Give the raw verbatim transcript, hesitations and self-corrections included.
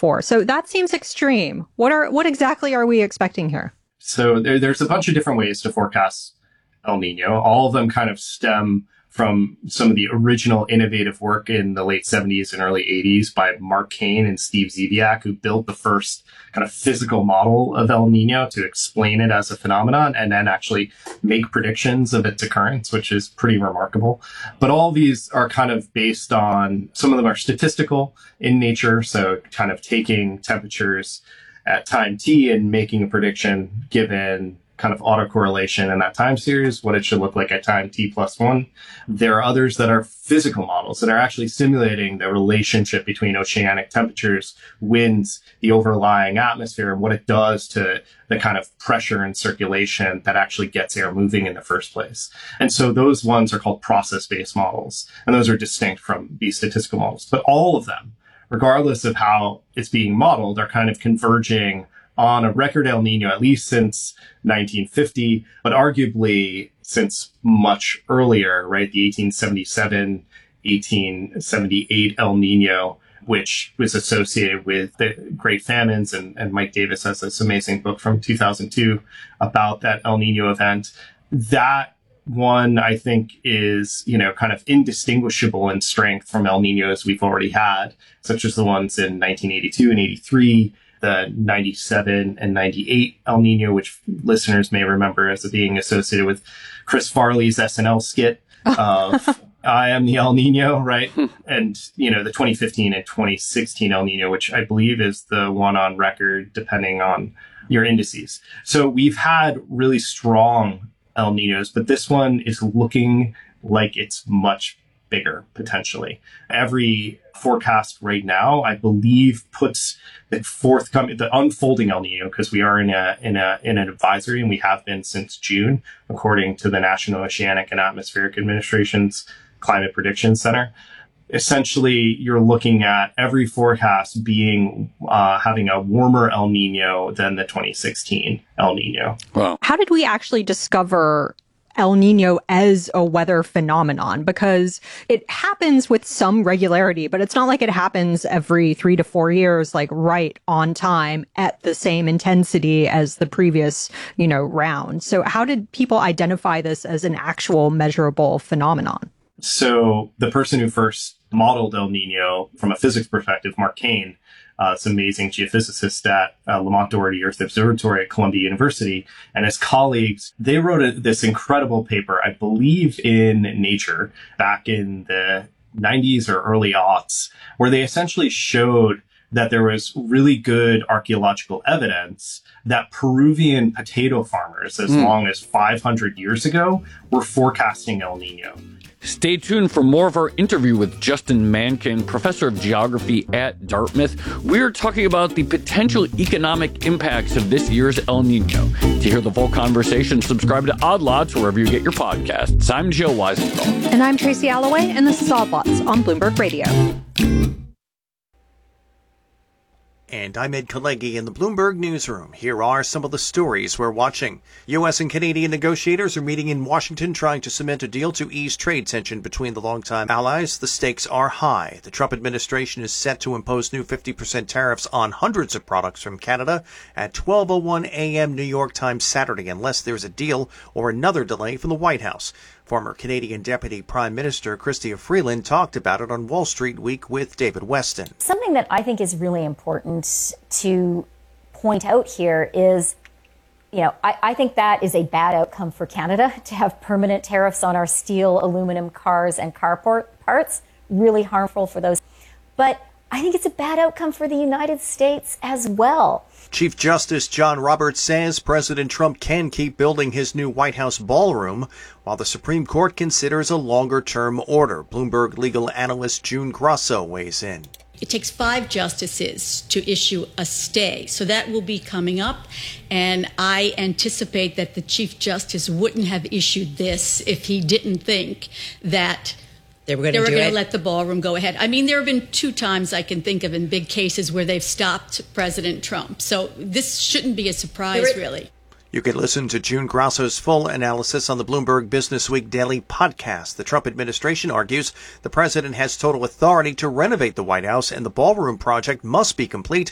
before. So that seems extreme. What are what exactly are we expecting here? So there, there's a bunch of different ways to forecast El Nino. All of them kind of stem from some of the original innovative work in the late seventies and early eighties by Mark Kane and Steve Zebiak, who built the first kind of physical model of El Nino to explain it as a phenomenon and then actually make predictions of its occurrence, which is pretty remarkable. But all these are kind of based on, some of them are statistical in nature. So kind of taking temperatures at time t and making a prediction given kind of autocorrelation in that time series, what it should look like at time t plus one. There are others that are physical models that are actually simulating the relationship between oceanic temperatures, winds, the overlying atmosphere, and what it does to the kind of pressure and circulation that actually gets air moving in the first place. And so those ones are called process-based models, and those are distinct from these statistical models. But all of them, regardless of how it's being modeled, are kind of converging on a record El Nino, at least since nineteen fifty, but arguably since much earlier, right? The eighteen seventy-seven, eighteen seventy-eight El Nino, which was associated with the Great Famines. And, and Mike Davis has this amazing book from two thousand two about that El Nino event. That one, I think, is, you know, kind of indistinguishable in strength from El Ninos we've already had, such as the ones in nineteen eighty-two and eighty-three, the ninety-seven and ninety-eight El Nino, which listeners may remember as being associated with Chris Farley's S N L skit of I am the El Nino, right? And, you know, the twenty fifteen and twenty sixteen El Nino, which I believe is the one on record, depending on your indices. So we've had really strong El Ninos, but this one is looking like it's much bigger, potentially. Every forecast right now, I believe, puts the forthcoming, the unfolding El Nino, because we are in a in a in an advisory, and we have been since June, according to the National Oceanic and Atmospheric Administration's Climate Prediction Center. Essentially, you're looking at every forecast being uh, having a warmer El Nino than the twenty sixteen El Nino. Wow. How did we actually discover El Nino as a weather phenomenon? Because it happens with some regularity, but it's not like it happens every three to four years, like right on time at the same intensity as the previous, you know, round. So how did people identify this as an actual measurable phenomenon? So the person who first modeled El Nino from a physics perspective, Mark Kane, uh, this amazing geophysicist at uh, Lamont Doherty Earth Observatory at Columbia University, and his colleagues, they wrote a, this incredible paper, I believe in Nature, back in the nineties or early aughts, where they essentially showed that there was really good archaeological evidence that Peruvian potato farmers, as mm. long as five hundred years ago, were forecasting El Nino. Stay tuned for more of our interview with Justin Mankin, professor of geography at Dartmouth. We're talking about the potential economic impacts of this year's El Nino. To hear the full conversation, subscribe to Odd Lots wherever you get your podcasts. I'm Joe Weisenthal. And I'm Tracy Alloway, and this is Odd Lots on Bloomberg Radio. And I'm Ed Kalegi in the Bloomberg Newsroom. Here are some of the stories we're watching. U S and Canadian negotiators are meeting in Washington trying to cement a deal to ease trade tension between the longtime allies. The stakes are high. The Trump administration is set to impose new fifty percent tariffs on hundreds of products from Canada at twelve oh one a.m. New York time Saturday, unless there's a deal or another delay from the White House. Former Canadian Deputy Prime Minister Chrystia Freeland talked about it on Wall Street Week with David Weston. Something that I think is really important to point out here is, you know, I, I think that is a bad outcome for Canada to have permanent tariffs on our steel, aluminum, cars, and car parts. Really harmful for those. But I think it's a bad outcome for the United States as well. Chief Justice John Roberts says President Trump can keep building his new White House ballroom while the Supreme Court considers a longer-term order. Bloomberg legal analyst June Grosso weighs in. It takes five justices to issue a stay, so that will be coming up, and I anticipate that the Chief Justice wouldn't have issued this if he didn't think that They were going they were to going to let the ballroom go ahead. I mean, there have been two times I can think of in big cases where they've stopped President Trump. So this shouldn't be a surprise, really. You can listen to June Grosso's full analysis on the Bloomberg Business Week Daily podcast. The Trump administration argues the president has total authority to renovate the White House, and the ballroom project must be complete